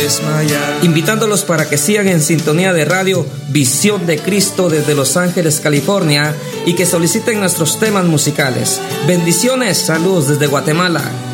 Invitándolos para que sigan en sintonía de radio Visión de Cristo desde Los Ángeles, California, y que soliciten nuestros temas musicales. Bendiciones, saludos desde Guatemala.